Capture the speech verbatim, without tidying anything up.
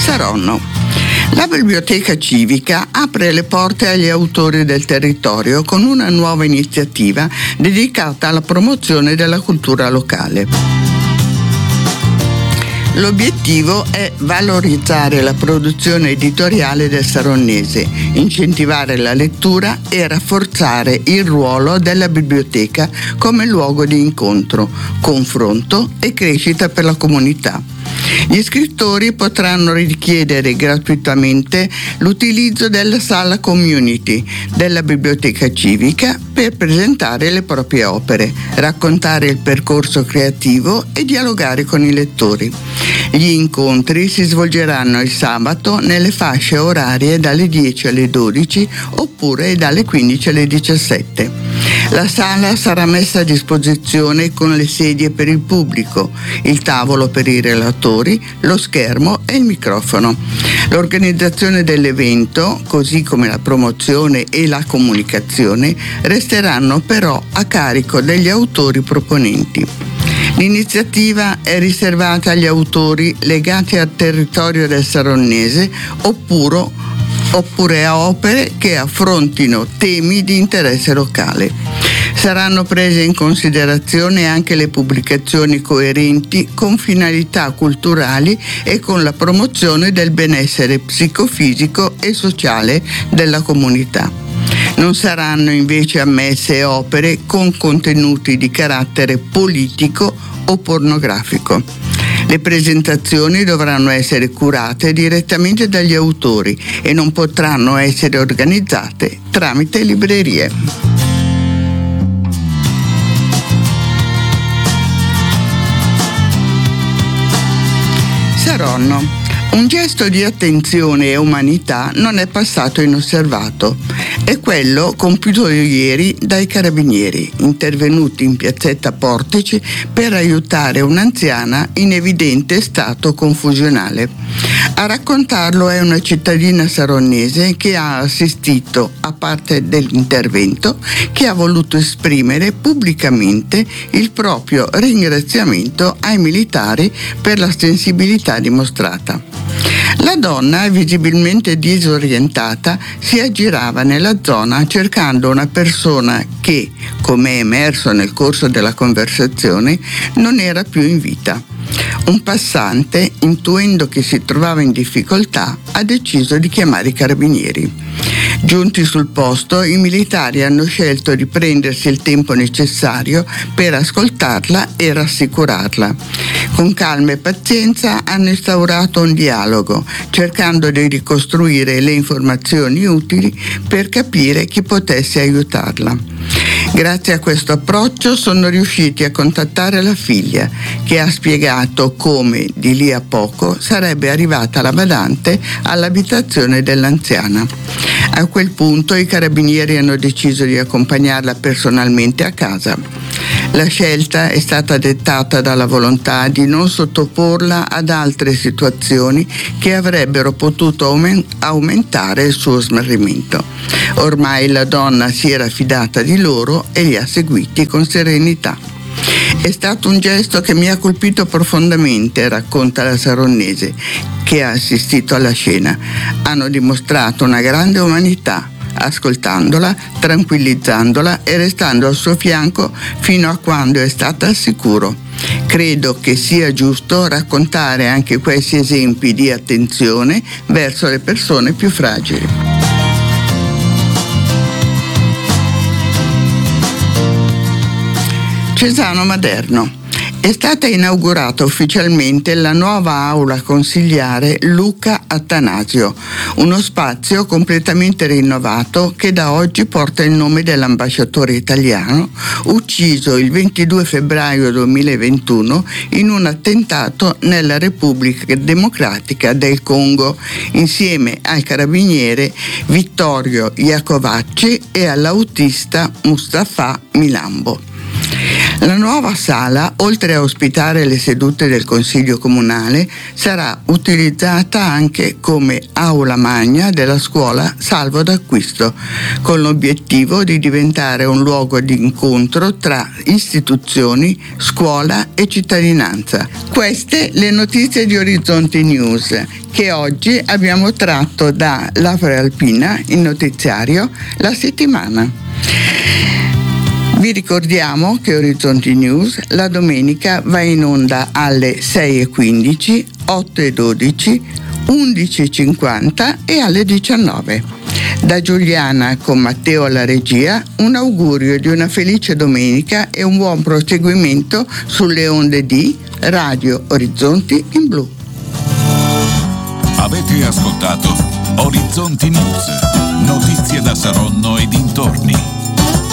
Saronno. La Biblioteca Civica apre le porte agli autori del territorio con una nuova iniziativa dedicata alla promozione della cultura locale. L'obiettivo è valorizzare la produzione editoriale del saronnese, incentivare la lettura e rafforzare il ruolo della biblioteca come luogo di incontro, confronto e crescita per la comunità. Gli scrittori potranno richiedere gratuitamente l'utilizzo della sala community della Biblioteca Civica per presentare le proprie opere, raccontare il percorso creativo e dialogare con i lettori. Gli incontri si svolgeranno il sabato nelle fasce orarie dalle dieci alle dodici oppure dalle quindici alle diciassette. La sala sarà messa a disposizione con le sedie per il pubblico, il tavolo per i relatori, lo schermo e il microfono. L'organizzazione dell'evento, così come la promozione e la comunicazione, resteranno però a carico degli autori proponenti. L'iniziativa è riservata agli autori legati al territorio del saronnese oppure, oppure a opere che affrontino temi di interesse locale. Saranno prese in considerazione anche le pubblicazioni coerenti con finalità culturali e con la promozione del benessere psicofisico e sociale della comunità. Non saranno invece ammesse opere con contenuti di carattere politico o pornografico. Le presentazioni dovranno essere curate direttamente dagli autori e non potranno essere organizzate tramite librerie. Saronno. Un gesto di attenzione e umanità non è passato inosservato. È quello compiuto ieri dai carabinieri, intervenuti in piazzetta Portici per aiutare un'anziana in evidente stato confusionale. A raccontarlo è una cittadina saronnese che ha assistito a parte dell'intervento, che ha voluto esprimere pubblicamente il proprio ringraziamento ai militari per la sensibilità dimostrata. La donna, visibilmente disorientata, si aggirava nella zona cercando una persona che, come è emerso nel corso della conversazione, non era più in vita. Un passante, intuendo che si trovava in difficoltà, ha deciso di chiamare i carabinieri. Giunti sul posto, i militari hanno scelto di prendersi il tempo necessario per ascoltarla e rassicurarla. Con calma e pazienza hanno instaurato un dialogo, cercando di ricostruire le informazioni utili per capire chi potesse aiutarla. Grazie a questo approccio sono riusciti a contattare la figlia, che ha spiegato come, di lì a poco, sarebbe arrivata la badante all'abitazione dell'anziana. A quel punto i carabinieri hanno deciso di accompagnarla personalmente a casa. La scelta è stata dettata dalla volontà di non sottoporla ad altre situazioni che avrebbero potuto aumentare il suo smarrimento. Ormai la donna si era fidata di loro e li ha seguiti con serenità. È stato un gesto che mi ha colpito profondamente, racconta la saronnese, che ha assistito alla scena. Hanno dimostrato una grande umanità, ascoltandola, tranquillizzandola e restando al suo fianco fino a quando è stata al sicuro. Credo che sia giusto raccontare anche questi esempi di attenzione verso le persone più fragili. Cesano Maderno. È stata inaugurata ufficialmente la nuova aula consigliare Luca Attanasio, uno spazio completamente rinnovato che da oggi porta il nome dell'ambasciatore italiano, ucciso il ventidue febbraio duemilaventuno in un attentato nella Repubblica Democratica del Congo, insieme al carabiniere Vittorio Iacovacci e all'autista Mustafa Milambo. La nuova sala, oltre a ospitare le sedute del Consiglio Comunale, sarà utilizzata anche come aula magna della scuola Salvo d'Acquisto, con l'obiettivo di diventare un luogo di incontro tra istituzioni, scuola e cittadinanza. Queste le notizie di Orizzonti News, che oggi abbiamo tratto da La Prealpina, il notiziario La Settimana. Vi ricordiamo che Orizzonti News la domenica va in onda alle sei e quindici, otto e dodici, undici e cinquanta e alle diciannove. Da Giuliana con Matteo alla regia, un augurio di una felice domenica e un buon proseguimento sulle onde di Radio Orizzonti in Blu. Avete ascoltato Orizzonti News, notizie da Saronno e dintorni.